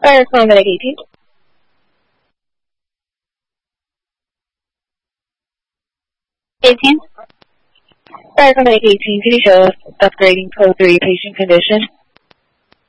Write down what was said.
Fire Medic 18. Fire Medic 18, can you show us upgrading code 3 patient condition?